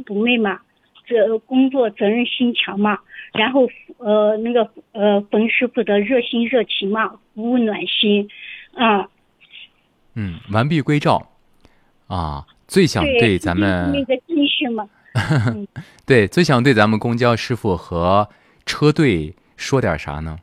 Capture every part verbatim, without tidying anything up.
不昧嘛，这工作责任心强嘛，然后呃那个呃冯师傅的热心热情嘛，服务暖心啊。 嗯，完璧归赵啊，最想对咱们那个精神嘛。嗯， 对，最想对咱们公交师傅和车队说点啥呢？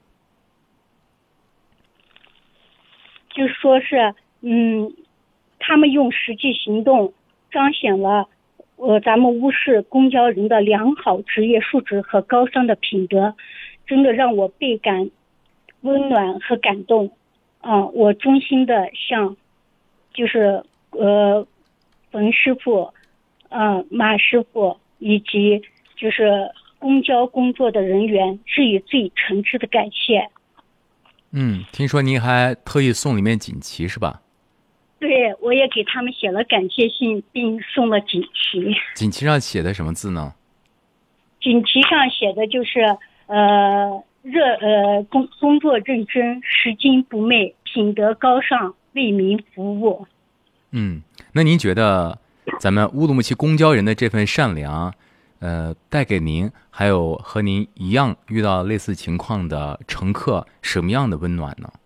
就说是嗯，他们用实际行动彰显了呃咱们乌市公交人的良好职业素质和高尚的品德，真的让我倍感温暖和感动啊！我衷心的向就是呃冯师傅、呃马师傅以及就是公交工作的人员致以最诚挚的感谢。 嗯，听说您还特意送里面锦旗是吧？ 对，我也给他们写了感谢信，并送了锦旗。 锦旗上写的什么字呢？ 锦旗上写的就是呃热呃工工作认真，拾金不昧，品德高尚，为民服务。 嗯，那您觉得咱们乌鲁木齐公交人的这份善良，呃，带给您还有和您一样遇到类似情况的乘客什么样的温暖呢？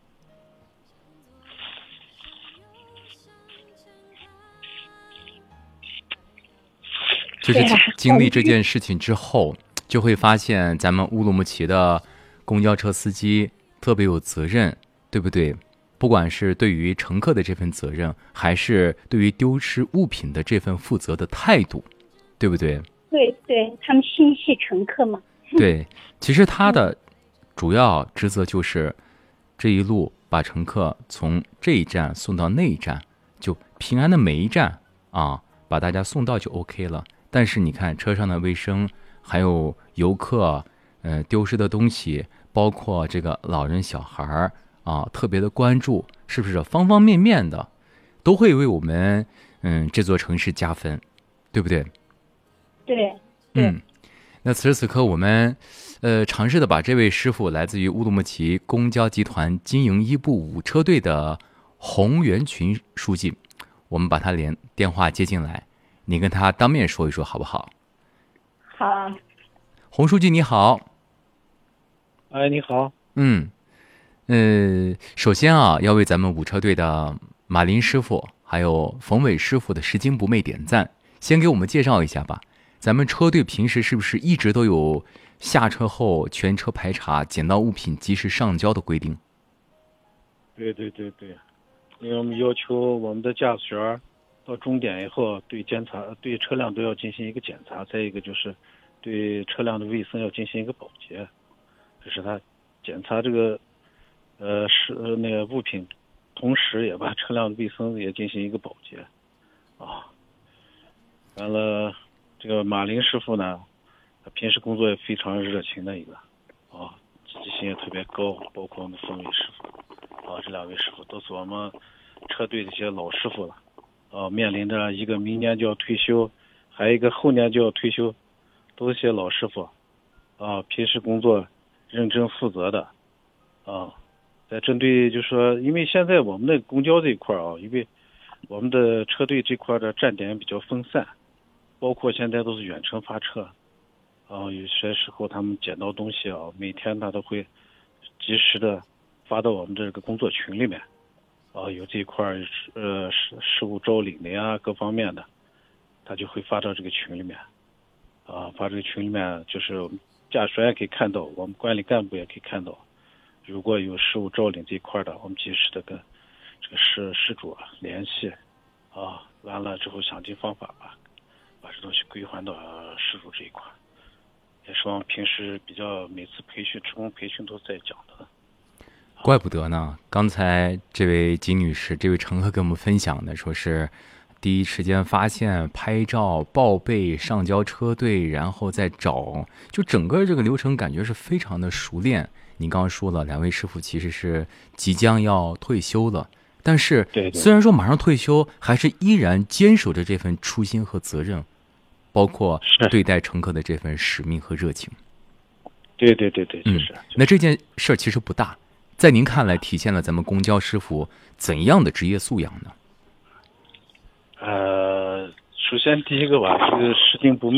就是经历这件事情之后，就会发现咱们乌鲁木齐的公交车司机特别有责任，对不对？不管是对于乘客的这份责任，还是对于丢失物品的这份负责的态度，对不对？ 对对，他们心系乘客嘛。 对，其实他的主要职责就是这一路把乘客从这一站送到那一站，就平安的每一站啊，把大家送到就 OK 了。但是你看车上的卫生，还有游客呃丢失的东西，包括这个老人小孩啊，特别的关注，是不是方方面面的都会为我们嗯这座城市加分，对不对？ 对， 嗯，那此时此刻我们呃尝试的把这位师傅来自于乌鲁木齐公交集团经营一部五车队的洪元群书记，我们把他连电话接进来，你跟他当面说一说好不好？ 好。 洪书记你好。 哎，你好。 嗯，呃，首先啊，要为咱们五车队的马林师傅还有冯伟师傅的拾金不昧点赞。先给我们介绍一下吧，咱们车队平时是不是一直都有下车后全车排查、捡到物品及时上交的规定？ 对对对对，因为我们要求我们的驾驶员到终点以后，对检查对车辆都要进行一个检查，再一个就是对车辆的卫生要进行一个保洁，这是他检查这个呃是那个物品，同时也把车辆的卫生也进行一个保洁啊。完了，这个马林师傅呢，他平时工作也非常热情的一个啊，积极性也特别高，包括我们冯伟师傅啊，这两位师傅都是我们车队的一些老师傅了啊，面临着一个明年就要退休，还有一个后年就要退休，都是些老师傅啊，平时工作认真负责的啊。在针对就是说，因为现在我们的公交这一块啊，因为我们的车队这块的站点比较分散，包括现在都是远程发车啊，有些时候他们捡到东西啊，每天他都会及时的发到我们这个工作群里面啊，有这一块呃事事务招领的呀，各方面的，他就会发到这个群里面啊，发这个群里面就是我们驾驶员也可以看到，我们管理干部也可以看到，如果有事务招领这一块的，我们及时的跟这个事事主啊联系啊，完了之后想尽方法吧，把这东西归还到事主这一块，也是我们平时比较每次培训职工培训都在讲的。 怪不得呢，刚才这位金女士这位乘客跟我们分享的，说是第一时间发现、拍照、报备、上交车队，然后再找，就整个这个流程感觉是非常的熟练。您刚刚说了，两位师傅其实是即将要退休了，但是虽然说马上退休，还是依然坚守着这份初心和责任，包括对待乘客的这份使命和热情。 对对对对，就是。 嗯，那这件事其实不大，在您看来，体现了咱们公交师傅怎样的职业素养呢？ 呃，首先第一个吧，这个拾金不昧。